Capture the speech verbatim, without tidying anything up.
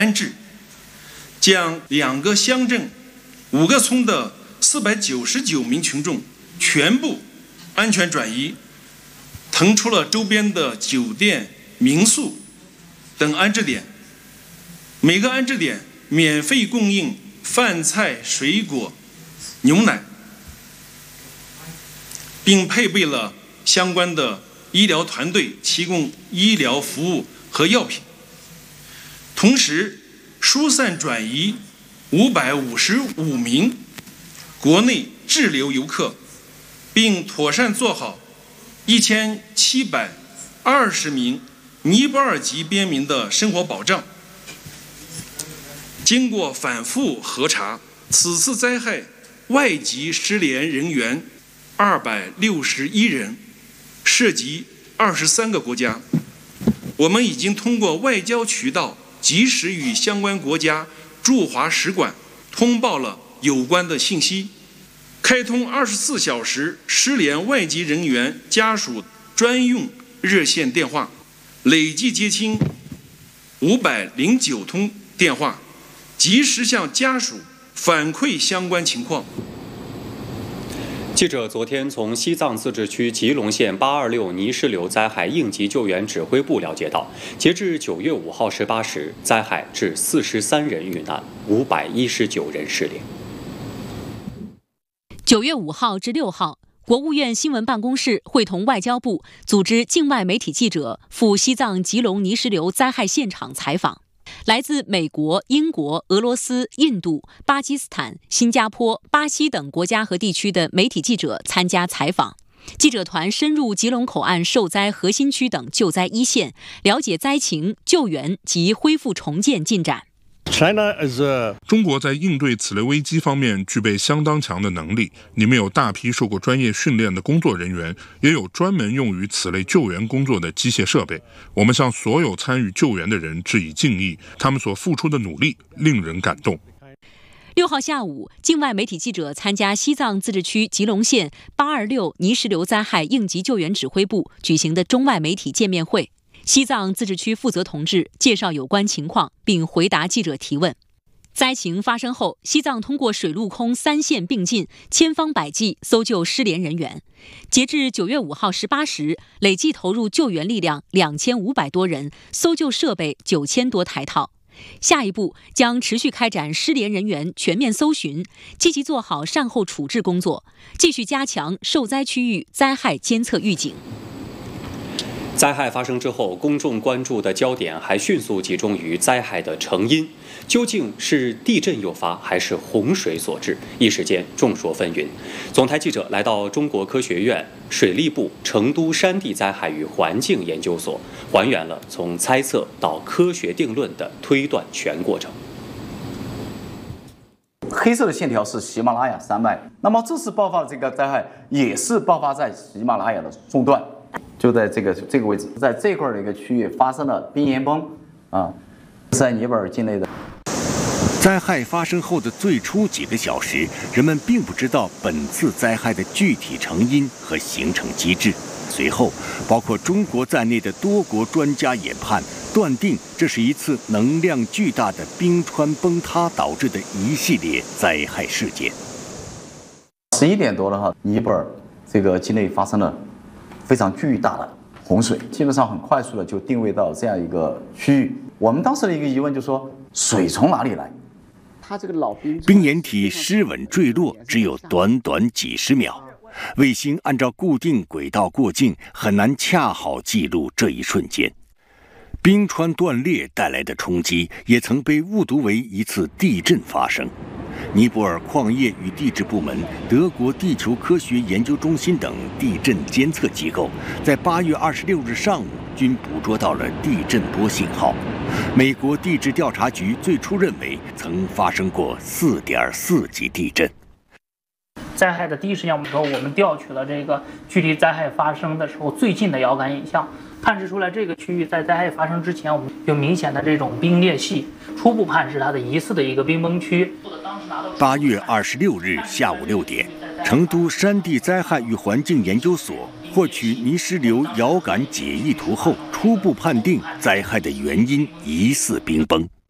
安置，将两个乡镇、五个村的四百九十九名群众全部安全转移，腾出了周边的酒店、民宿等安置点，每个安置点免费供应饭菜、水果、牛奶，并配备了相关的医疗团队提供医疗服务和药品。同时，疏散转移五百五十五名国内滞留游客，并妥善做好一千七百二十名尼泊尔籍边民的生活保障。经过反复核查，此次灾害外籍失联人员二百六十一人，涉及二十三个国家。我们已经通过外交渠道及时与相关国家驻华使馆通报了有关的信息，开通二十四小时失联外籍人员家属专用热线电话，累计接听五百零九通电话，及时向家属反馈相关情况。 记者昨天从西藏自治区吉隆县八二六泥石流灾害应急救援指挥部了解到，截至九月五号十八时，灾害致四十三人遇难，五百一十九人失联。 九月五号至六号，国务院新闻办公室会同外交部组织境外媒体记者赴西藏吉隆泥石流灾害现场采访。来自美国、英国、俄罗斯、印度、巴基斯坦、新加坡、巴西等国家和地区的媒体记者参加采访。记者团深入吉隆口岸受灾核心区等救灾一线，了解灾情、救援及恢复重建进展。 中国在应对此类危机方面具备相当强的能力，你们有大批受过专业训练的工作人员，也有专门用于此类救援工作的机械设备。我们向所有参与救援的人致以敬意，他们所付出的努力令人感动。 六号下午，境外媒体记者参加西藏自治区吉隆县八二六泥石流灾害应急救援指挥部举行的中外媒体见面会。西藏自治区负责同志介绍有关情况，并回答记者提问。灾情发生后，西藏通过水陆空三线并进，千方百计搜救失联人员。截至九月五号十八时，累计投入救援力量两千五百多人，搜救设备九千多台套。下一步将持续开展失联人员全面搜寻，积极做好善后处置工作，继续加强受灾区域灾害监测预警。 灾害发生之后，公众关注的焦点还迅速集中于灾害的成因，究竟是地震诱发还是洪水所致？一时间众说纷纭。总台记者来到中国科学院水利部成都山地灾害与环境研究所，还原了从猜测到科学定论的推断全过程。 黑色的线条是喜马拉雅山脉，那么这次爆发的这个灾害也是爆发在喜马拉雅的中段。就在这个这个位置，在这块的一个区域发生了冰岩崩，啊，在尼泊尔境内的。 灾害发生后的最初几个小时，人们并不知道本次灾害的具体成因和形成机制。随后，包括中国在内的多国专家研判，断定这是一次能量巨大的冰川崩塌导致的一系列灾害事件。 十一点多的话，尼泊尔这个境内发生了非常巨大的洪水，基本上很快速的就定位到这样一个区域。我们当时的一个疑问就是说，水从哪里来？ 它这个老冰冰岩体失稳坠落只有短短几十秒，卫星按照固定轨道过境，很难恰好记录这一瞬间。冰川断裂带来的冲击，也曾被误读为一次地震发生。尼泊尔矿业与地质部门、德国地球科学研究中心等地震监测机构，在八月二十六日上午均捕捉到了地震波信号。美国地质调查局最初认为曾发生过四点四级地震。 灾害的第一时间，我们说我们调取了这个距离灾害发生的时候最近的遥感影像，探视出来这个区域在灾害发生之前，我们有明显的这种冰裂隙，初步判是它的疑似的一个冰崩区。 八月二十六日下午六点，成都山地灾害与环境研究所获取泥石流遥感解译图后，初步判定灾害的原因疑似冰崩。